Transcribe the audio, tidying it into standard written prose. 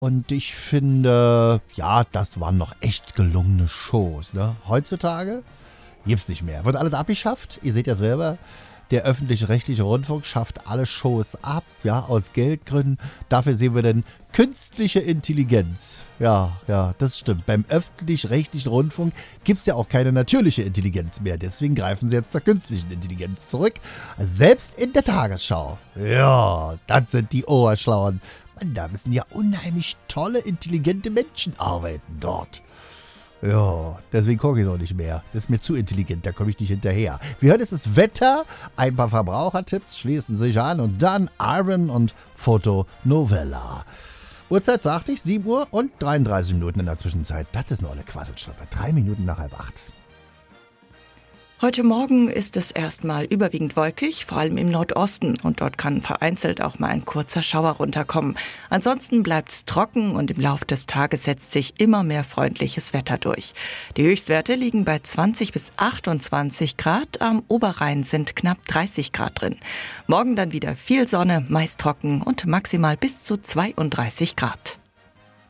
Und ich finde, ja, das waren noch echt gelungene Shows. Ne? Heutzutage gibt's nicht mehr. Wird alles abgeschafft. Ihr seht ja selber, der öffentlich-rechtliche Rundfunk schafft alle Shows ab, ja, aus Geldgründen. Dafür sehen wir dann künstliche Intelligenz. Ja, das stimmt. Beim öffentlich-rechtlichen Rundfunk gibt's ja auch keine natürliche Intelligenz mehr. Deswegen greifen sie jetzt zur künstlichen Intelligenz zurück. Selbst in der Tagesschau. Ja, das sind die Oberschlauen. Mann, da müssen ja unheimlich tolle, intelligente Menschen arbeiten dort. Ja, deswegen gucke ich es auch nicht mehr. Das ist mir zu intelligent, da komme ich nicht hinterher. Wir hören jetzt das Wetter, ein paar Verbrauchertipps schließen sich an und dann Iron und Foto Novella. Uhrzeit sagte ich, 7 Uhr und 33 Minuten in der Zwischenzeit. Das ist noch eine Quasselstunde. 3 Minuten nach 7:30. Heute Morgen ist es erstmal überwiegend wolkig, vor allem im Nordosten. Und dort kann vereinzelt auch mal ein kurzer Schauer runterkommen. Ansonsten bleibt es trocken und im Laufe des Tages setzt sich immer mehr freundliches Wetter durch. Die Höchstwerte liegen bei 20 bis 28 Grad. Am Oberrhein sind knapp 30 Grad drin. Morgen dann wieder viel Sonne, meist trocken und maximal bis zu 32 Grad.